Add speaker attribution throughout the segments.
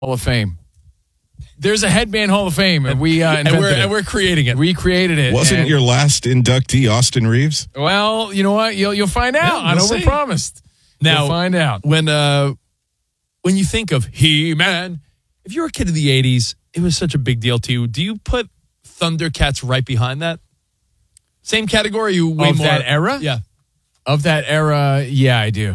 Speaker 1: Hall of Fame. There's a headband Hall of Fame, and we invented it.
Speaker 2: And we're creating it.
Speaker 1: We created it.
Speaker 3: Wasn't your last inductee Austin Reeves?
Speaker 1: Well, you know what? You'll find out. I overpromised.
Speaker 2: Now,
Speaker 1: you'll find out.
Speaker 2: When you think of He-Man, if you're a kid of the 80s, it was such a big deal to you. Do you put Thundercats right behind that? Same category? You way
Speaker 1: of
Speaker 2: more
Speaker 1: that era?
Speaker 2: Yeah.
Speaker 1: Of that era, yeah, I do.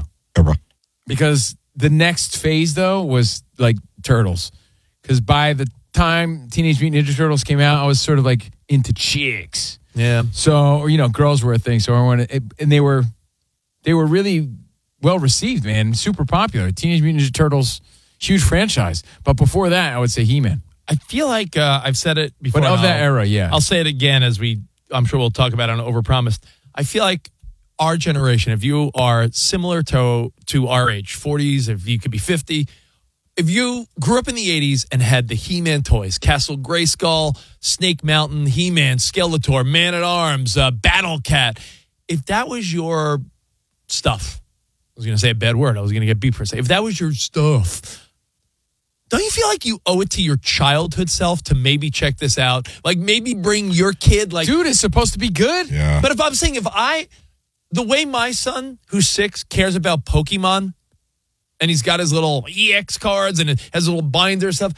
Speaker 1: Because the next phase, though, was like Turtles. Because by the time Teenage Mutant Ninja Turtles came out, I was sort of like into chicks.
Speaker 2: Yeah.
Speaker 1: So, girls were a thing. So I wanted, and they were really well received, man. Super popular. Teenage Mutant Ninja Turtles, huge franchise. But before that, I would say He-Man.
Speaker 2: I feel like I've said it before.
Speaker 1: But of that era, yeah.
Speaker 2: I'll say it again I'm sure we'll talk about it on Overpromised. I feel like our generation, if you are similar to our age, 40s, if you could be 50, if you grew up in the 80s and had the He-Man toys, Castle Grayskull, Snake Mountain, He-Man, Skeletor, Man-at-Arms, Battle Cat, if that was your stuff, I was going to say a bad word. I was going to get beat for saying, if that was your stuff, don't you feel like you owe it to your childhood self to maybe check this out? Like maybe bring your kid like...
Speaker 1: Dude, it's supposed to be good.
Speaker 3: Yeah.
Speaker 2: But if I'm saying the way my son, who's 6, cares about Pokemon, and he's got his little EX cards and has a little binder stuff,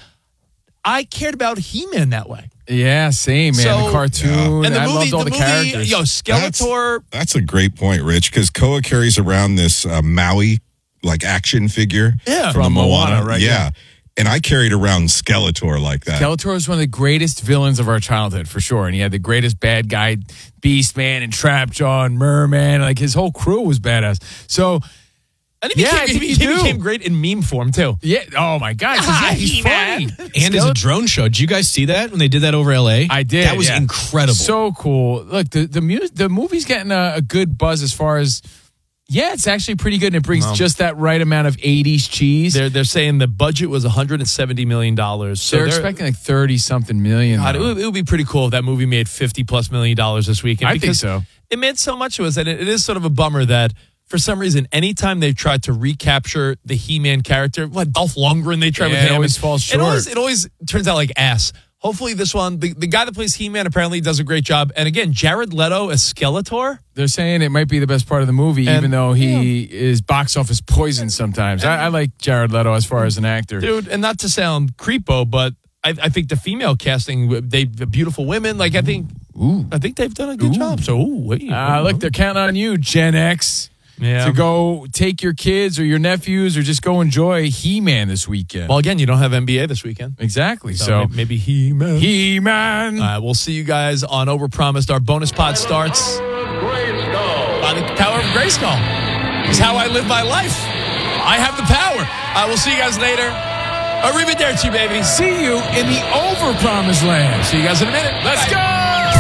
Speaker 2: I cared about He-Man that way.
Speaker 1: Yeah, same, man.
Speaker 2: So,
Speaker 1: the cartoon.
Speaker 2: And
Speaker 1: I loved all the characters.
Speaker 2: Skeletor.
Speaker 3: That's a great point, Rich, because Koa carries around this Maui, like, action figure.
Speaker 2: Yeah.
Speaker 3: From
Speaker 1: Moana, right?
Speaker 3: Yeah. And I carried around Skeletor like that.
Speaker 1: Skeletor was one of the greatest villains of our childhood, for sure. And he had the greatest bad guy, Beastman and Trapjaw and Merman. Like, his whole crew was badass. So...
Speaker 2: And he became great in meme form, too.
Speaker 1: Yeah. Oh, my God. He's funny.
Speaker 4: And as a drone show. Did you guys see that when they did that over L.A.?
Speaker 1: I did.
Speaker 4: That was incredible.
Speaker 1: So cool. Look, the movie's getting a good buzz as far as, it's actually pretty good. And it brings just that right amount of 80s cheese.
Speaker 2: They're saying the budget was $170 million. So
Speaker 1: they're expecting like 30-something million.
Speaker 2: God, it would be pretty cool if that movie made $50+ million this weekend.
Speaker 1: I think so.
Speaker 2: It meant so much to us. And it is sort of a bummer that for some reason, anytime they've tried to recapture the He-Man character, like Dolph Lundgren, they try with him.
Speaker 1: It always falls short.
Speaker 2: It always turns out like ass. Hopefully this one, the guy that plays He-Man apparently does a great job. And again, Jared Leto as Skeletor.
Speaker 1: They're saying it might be the best part of the movie, even though he is box office poison sometimes. I like Jared Leto as far as an actor.
Speaker 2: Dude, and not to sound creepo, but I think the female casting, the beautiful women, like I think they've done a good job. So,
Speaker 1: look, they're counting on you, Gen X.
Speaker 2: Yeah.
Speaker 1: To go take your kids or your nephews or just go enjoy He-Man this weekend.
Speaker 2: Well, again, you don't have NBA this weekend.
Speaker 1: Exactly. So
Speaker 2: maybe He-Man.
Speaker 1: He-Man.
Speaker 2: We'll see you guys on Overpromised. Our bonus pod starts by the power of Grayskull. It's how I live my life. I have the power. We'll see you guys later. Arrivederci, baby.
Speaker 1: See you in the Overpromised land.
Speaker 2: See you guys in a minute.
Speaker 1: Let's go.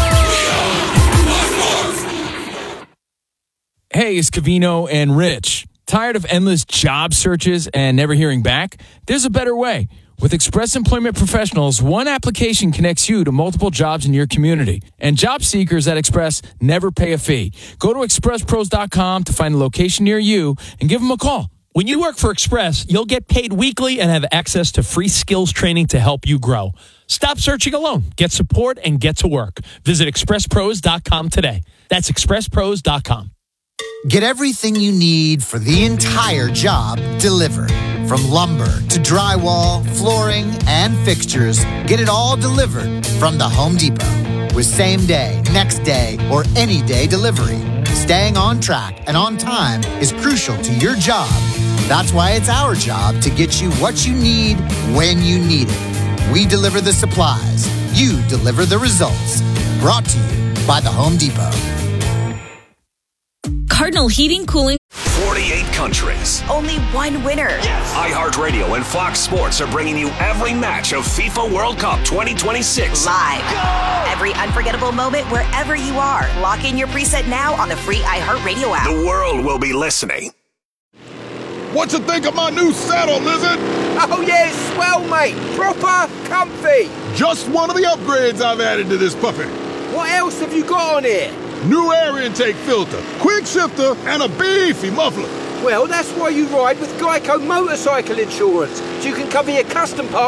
Speaker 1: Hey, it's Covino and Rich. Tired of endless job searches and never hearing back? There's a better way. With Express Employment Professionals, one application connects you to multiple jobs in your community. And job seekers at Express never pay a fee. Go to expresspros.com to find a location near you and give them a call.
Speaker 5: When you work for Express, you'll get paid weekly and have access to free skills training to help you grow. Stop searching alone. Get support and get to work. Visit expresspros.com today. That's expresspros.com.
Speaker 6: Get everything you need for the entire job delivered. From lumber to drywall, flooring, and fixtures, get it all delivered from the Home Depot. With same day, next day, or any day delivery. Staying on track and on time is crucial to your job. That's why it's our job to get you what you need when you need it. We deliver the supplies. You deliver the results. Brought to you by the Home Depot.
Speaker 7: Cardinal Heating, Cooling.
Speaker 8: 48 countries.
Speaker 7: Only one winner.
Speaker 8: Yes. iHeartRadio and Fox Sports are bringing you every match of FIFA World Cup 2026.
Speaker 7: Live. Go! Every unforgettable moment wherever you are. Lock in your preset now on the free iHeartRadio app.
Speaker 8: The world will be listening.
Speaker 9: What you think of my new saddle, Lizard?
Speaker 10: Oh, yeah, it's swell, mate. Proper comfy.
Speaker 9: Just one of the upgrades I've added to this puppy.
Speaker 10: What else have you got on here?
Speaker 9: New air intake filter, quick shifter, and a beefy muffler.
Speaker 10: Well, that's why you ride with Geico Motorcycle Insurance. So you can cover your custom parts